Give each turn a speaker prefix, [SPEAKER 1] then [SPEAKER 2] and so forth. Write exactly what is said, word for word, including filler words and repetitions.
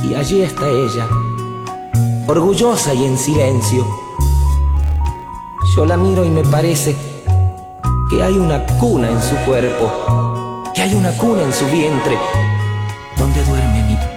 [SPEAKER 1] Y allí está ella, orgullosa y en silencio. Yo la miro y me parece que hay una cuna en su cuerpo, que hay una cuna en su vientre donde duerme